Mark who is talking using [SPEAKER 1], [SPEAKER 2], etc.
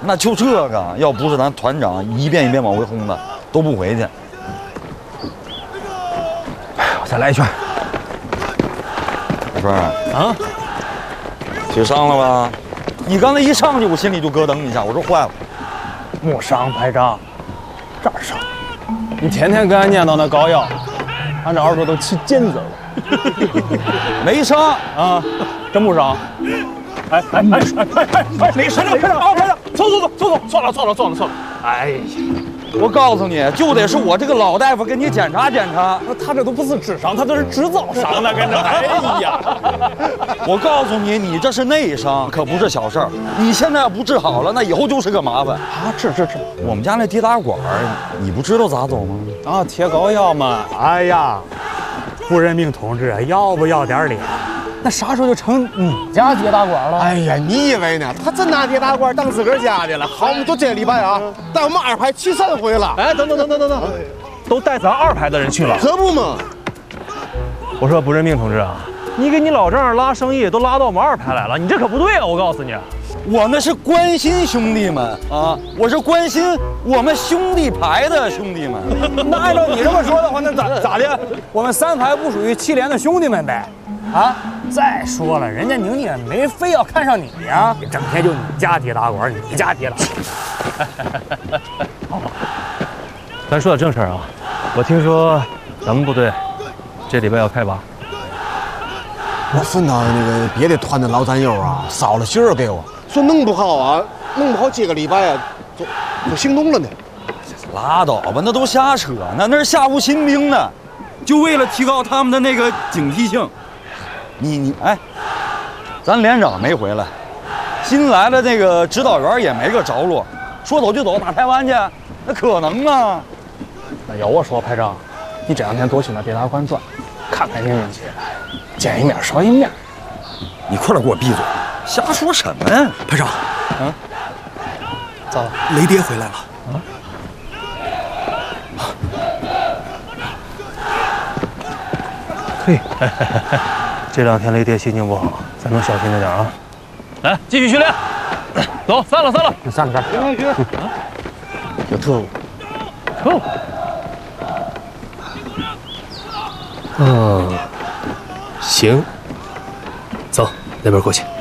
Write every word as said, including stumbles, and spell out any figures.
[SPEAKER 1] 那就这个，要不是咱团长一遍一遍往回轰的，都不回去。
[SPEAKER 2] 哎，我再来一圈。
[SPEAKER 1] 小川
[SPEAKER 2] 啊，
[SPEAKER 1] 腿伤了吧？你刚才一上去，我心里就咯噔一下，我说坏了。
[SPEAKER 2] 没伤，排长，这儿伤。你天天给俺念叨那膏药，俺这耳朵都起茧子了。
[SPEAKER 1] 没伤
[SPEAKER 2] 啊，真不伤。哎哎哎哎哎哎，没事了，排长啊，排长，走走走走走，错了错了错了错了。哎呀，
[SPEAKER 1] 我告诉你，就得是我这个老大夫给你检查检查。
[SPEAKER 2] 他这都不是智伤，他这是制造伤呢，跟着。哎呀，
[SPEAKER 1] 我告诉你，你这是内伤，可不是小事儿。你现在要不治好了，那以后就是个麻烦
[SPEAKER 2] 啊！治治治，
[SPEAKER 1] 我们家那跌打管，你不知道咋走吗？
[SPEAKER 2] 啊，贴膏药嘛。
[SPEAKER 3] 哎呀，不认命同志，要不要点脸？
[SPEAKER 2] 那啥时候就成你家跌打管了？
[SPEAKER 3] 哎呀，你以为呢？他真拿跌打管当自个儿家的了。好，我们就这礼拜啊，带我们二排去三回了。
[SPEAKER 2] 哎，等等等等等等，都带咱二排的人去了，
[SPEAKER 3] 可不嘛。
[SPEAKER 2] 我说不认命同志啊，你给你老丈人拉生意都拉到我们二排来了，你这可不对啊！我告诉你，
[SPEAKER 1] 我那是关心兄弟们啊，我是关心我们兄弟排的兄弟们。
[SPEAKER 2] 那按照你这么说的话，那咋咋的？我们三排不属于七连的兄弟们呗？啊！再说了，人家宁宁没非要看上你呀，整天就你家跌打管，你家跌打管。好，咱说点正事啊。我听说咱们部队这礼拜要开拔。
[SPEAKER 3] 我分到那个别的团的老战友啊，捎了信儿给我，说弄不好啊，弄不好这个礼拜啊，就就行动了呢。
[SPEAKER 1] 拉倒吧，那都瞎扯呢，那是下无新兵呢，就为了提高他们的那个警惕性。你你哎，咱连长没回来，新来的那个指导员也没个着落，说走就走，打台湾去，那可能吗？
[SPEAKER 2] 那要我说，排长，你这两天多去那跌打馆转，看看宁宁姐，见一面少一面。
[SPEAKER 1] 你快点给我闭嘴！瞎说什么呀，
[SPEAKER 3] 排长？
[SPEAKER 2] 嗯，咋了？
[SPEAKER 3] 雷爹回来了。
[SPEAKER 2] 啊？嘿。这两天雷爹心情不好，咱能小心着点啊！来，继续训练。走，散了，散了，散了，散了。行行行。啊，
[SPEAKER 3] 有特务。
[SPEAKER 2] 特务。嗯，行。走，那边过去。